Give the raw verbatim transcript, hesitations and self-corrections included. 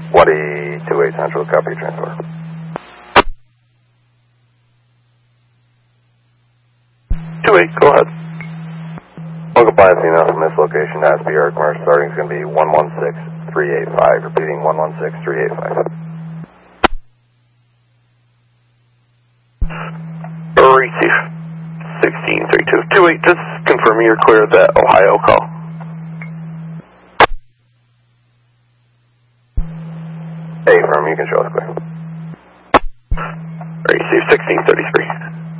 Waddy two eight Central, copy transport. two eight, go ahead. Local compliance email from this location to S B R commercial starting is going to be one one six three eight five, repeating one one six three eight five. Receive sixteen thirty-two. two eight, just confirming you're clear of that Ohio call. Hey, firm, you can show us clear. Receive sixteen thirty-three.